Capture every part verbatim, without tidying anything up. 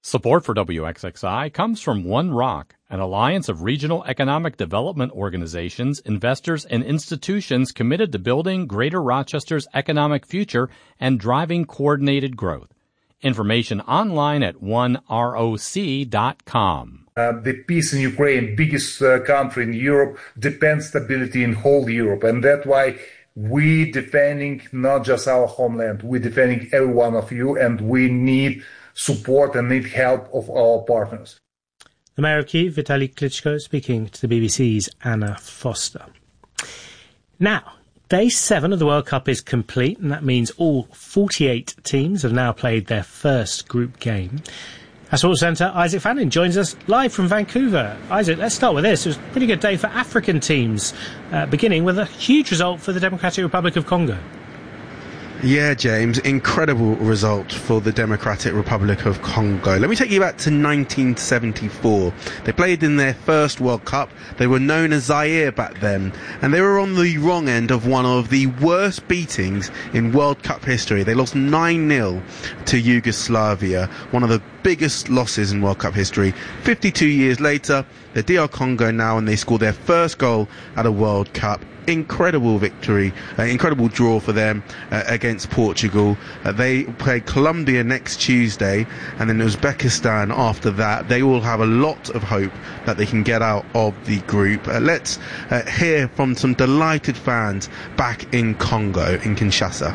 Support for W X X I comes from One Rock, an alliance of regional economic development organizations, investors, and institutions committed to building Greater Rochester's economic future and driving coordinated growth. Information online at one roc dot com. Uh, the peace in Ukraine, biggest uh, country in Europe, depends stability in whole Europe, and that's why we defending not just our homeland, we defending every one of you, and we need support and need help of our partners. The Mayor of Kyiv, Vitaly Klitschko, speaking to the B B C's Anna Foster. Now, day seven of the World Cup is complete, and that means all forty-eight teams have now played their first group game. Our Sports Centre, Isaac Fannin, joins us live from Vancouver. Isaac, let's start with this. It was a pretty good day for African teams, uh, beginning with a huge result for the Democratic Republic of Congo. Yeah, James, incredible result for the Democratic Republic of Congo. Let me take you back to nineteen seventy-four. They played in their first World Cup. They were known as Zaire back then, and they were on the wrong end of one of the worst beatings in World Cup history. They lost nine nil to Yugoslavia, one of the biggest losses in World Cup history. fifty-two years later, the D R Congo now, and they scored their first goal at a World Cup. Incredible victory, uh, incredible draw for them uh, against Portugal. Uh, they play Colombia next Tuesday, and then Uzbekistan after that. They all have a lot of hope that they can get out of the group. Uh, let's uh, hear from some delighted fans back in Congo, in Kinshasa.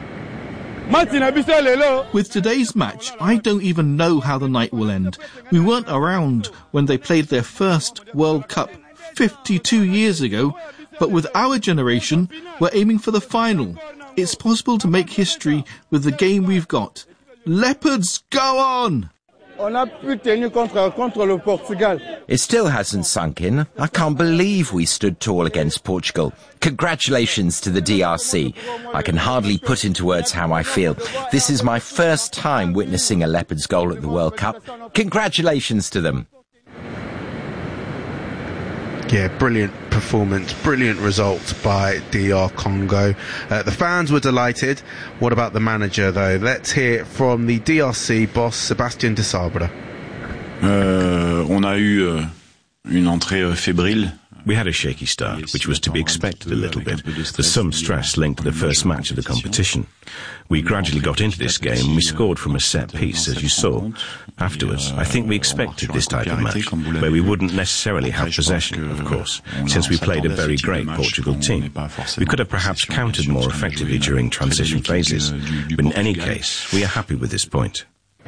With today's match, I don't even know how the night will end. We weren't around when they played their first World Cup fifty-two years ago, but with our generation, we're aiming for the final. It's possible to make history with the game we've got. Leopards, go on! It still hasn't sunk in. I can't believe we stood tall against Portugal. Congratulations to the D R C. I can hardly put into words how I feel. This is my first time witnessing a Leopards goal at the World Cup. Congratulations to them. Yeah, brilliant performance, brilliant result by D R Congo. Uh, the fans were delighted. What about the manager, though? Let's hear from the D R C boss, Sébastien Desabre. Euh, on a eu euh, une entrée euh, fébrile. We had a shaky start, which was to be expected a little bit. There's some stress linked to the first match of the competition. We gradually got into this game and we scored from a set piece, as you saw. Afterwards, I think we expected this type of match, where we wouldn't necessarily have possession, of course, since we played a very great Portugal team. We could have perhaps countered more effectively during transition phases, but in any case, we are happy with this point.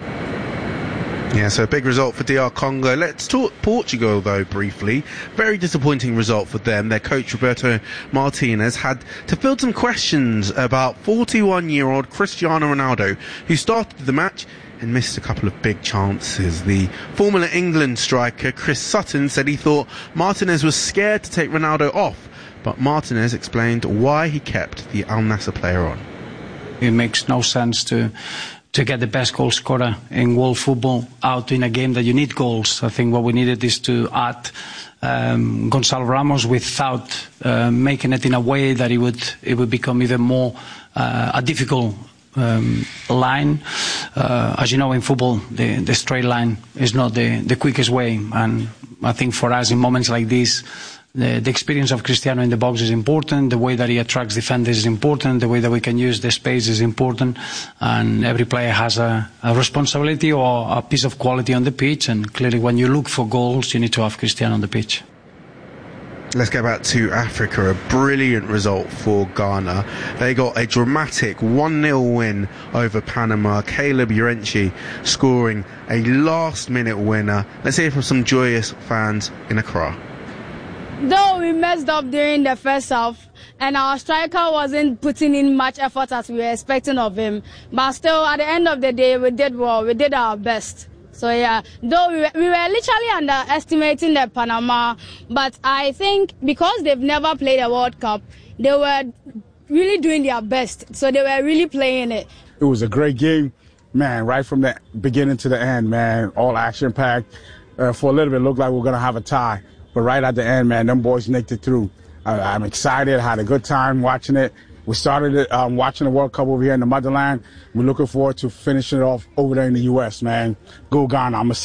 Yeah, so a big result for D R Congo. Let's talk Portugal, though, briefly. Very disappointing result for them. Their coach, Roberto Martinez, had to field some questions about forty-one-year-old Cristiano Ronaldo, who started the match and missed a couple of big chances. The Formula England striker, Chris Sutton, said he thought Martinez was scared to take Ronaldo off, but Martinez explained why he kept the Al Nassr player on. It makes no sense to... to get the best goal scorer in world football out in a game that you need goals. I think what we needed is to add um, Gonzalo Ramos without uh, making it in a way that it would it would become even more uh, a difficult um, line. Uh, as you know, in football, the, the straight line is not the, the quickest way, and I think for us in moments like this, The, the experience of Cristiano in the box is important, the way that he attracts defenders is important, the way that we can use the space is important, and every player has a, a responsibility or a piece of quality on the pitch, and clearly when you look for goals, you need to have Cristiano on the pitch. Let's go back to Africa. A brilliant result for Ghana. They got a dramatic one nil win over Panama. Caleb Urenchi scoring a last-minute winner. Let's hear from some joyous fans in Accra. Though we messed up during the first half and our striker wasn't putting in much effort as we were expecting of him, but still at the end of the day we did well, we did our best. So yeah, though we were, we were literally underestimating the Panama, but I think because they've never played a World Cup, they were really doing their best, so they were really playing it. It was a great game, man, right from the beginning to the end, man, all action-packed. Uh, for a little bit, it looked like we were going to have a tie. But right at the end, man, them boys nicked it through. I, I'm excited, had a good time watching it. We started it, um, watching the World Cup over here in the motherland. We're looking forward to finishing it off over there in the U S, man. Go Ghana. I'm a